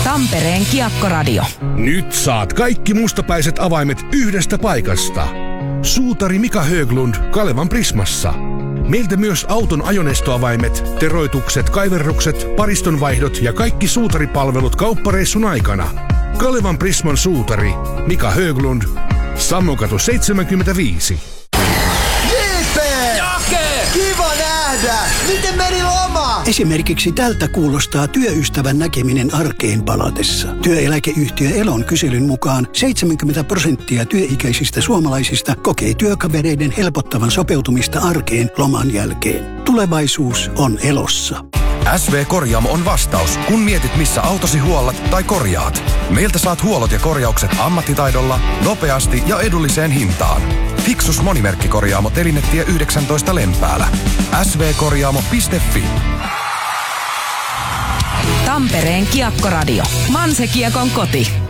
Tampereen Kiekkoradio. Nyt saat kaikki mustapäiset avaimet yhdestä paikasta. Suutari Mika Höglund Kalevan Prismassa. Meiltä myös auton ajoneustoavaimet, teroitukset, kaiverrukset, paristonvaihdot ja kaikki suutaripalvelut kauppareissun aikana. Kalevan Prisman suutari Mika Höglund, Sammokatu 75. Kiva nähdä! Miten meni loma? Esimerkiksi tältä kuulostaa työystävän näkeminen arkeen palatessa. Työeläkeyhtiö Elon kyselyn mukaan 70% työikäisistä suomalaisista kokee työkavereiden helpottavan sopeutumista arkeen loman jälkeen. Tulevaisuus on Elossa. SV Korjaamo on vastaus, kun mietit missä autosi huollat tai korjaat. Meiltä saat huollot ja korjaukset ammattitaidolla, nopeasti ja edulliseen hintaan. Fiksus Monimerkkikorjaamo Telinetie 19 Lempäälä. svkorjaamo.fi. Tampereen Kiekkoradio. Manse Kiekon koti.